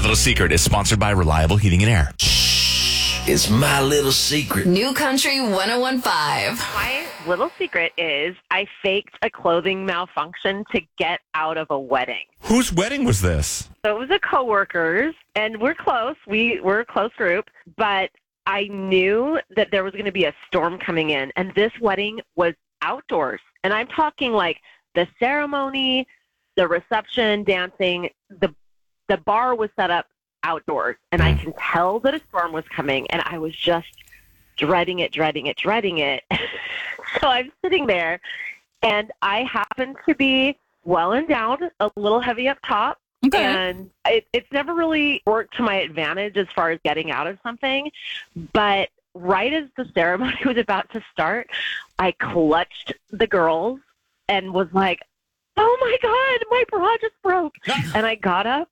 Little Secret is sponsored by Reliable Heating and Air. It's my little secret. New Country 101.5. My little secret is I faked a clothing malfunction to get out of a wedding. Whose wedding was this? So it was a coworker's, and we're close. We're a close group, but I knew that there was going to be a storm coming in, and this wedding was outdoors. And I'm talking like the ceremony, the reception, dancing, the bar was set up outdoors, and I can tell that a storm was coming, and I was just dreading it. So I'm sitting there, and I happen to be well and down, a little heavy up top, and it's never really worked to my advantage as far as getting out of something, but right as the ceremony was about to start, I clutched the girls and was like, oh my God, my bra just broke. And I got up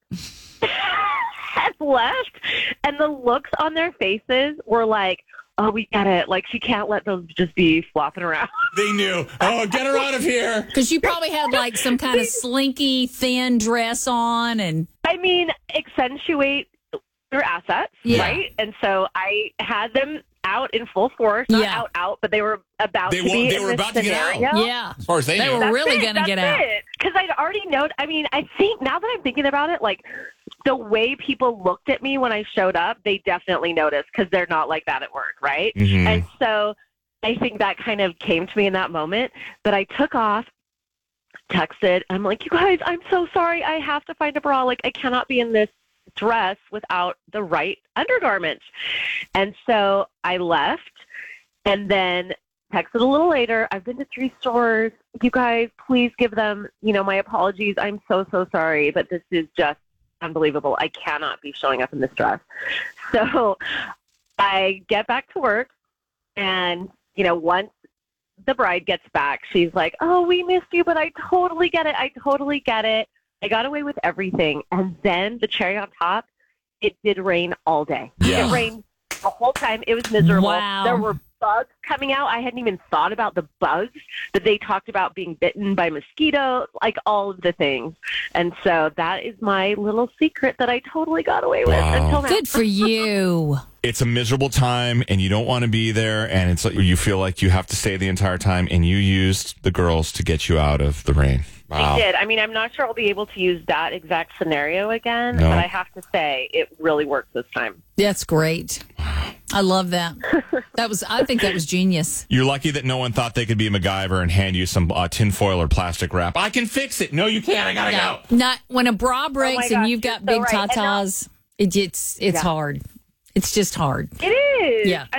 and left, and the looks on their faces were like, oh, we get it. Like, she can't let those just be flopping around. They knew. Oh, get her out of here. Because you probably had like some kind of slinky, thin dress on. And I mean, accentuate your assets, right? And so I had them out in full force, not out, but they were about to be in this scenario. Yeah. As far as they knew. were really going to get out. Because I'd already known, I mean, I think now that I'm thinking about it, like the way people looked at me when I showed up, they definitely noticed because they're not like that at work, right? Mm-hmm. And so I think that kind of came to me in that moment. But I took off, texted, I'm like, you guys, I'm so sorry. I have to find a bra. Like, I cannot be in this dress without the right undergarments. And so I left and then texted a little later. I've been to 3 stores. You guys, please give them, my apologies. I'm so sorry, but this is just unbelievable. I cannot be showing up in this dress. So I get back to work, and, once the bride gets back, she's like, oh, we missed you, but I totally get it. I got away with everything. And then the cherry on top, it did rain all day. Yeah. It rained the whole time. It was miserable. Wow. There were bugs coming out. I hadn't even thought about the bugs that they talked about being bitten by mosquitoes, like all of the things. And so that is my little secret that I totally got away with until now. Good for you. It's a miserable time, and you don't want to be there, and it's you feel like you have to stay the entire time, and you used the girls to get you out of the rain. Wow. I did. I mean, I'm not sure I'll be able to use that exact scenario again, but I have to say it really worked this time. That's great. I love that. I think that was genius. You're lucky that no one thought they could be MacGyver and hand you some tinfoil or plastic wrap. I can fix it. No, you can't. I gotta go. Not when a bra breaks and you've got big right. tatas. It's hard. It's just hard. It is. Yeah.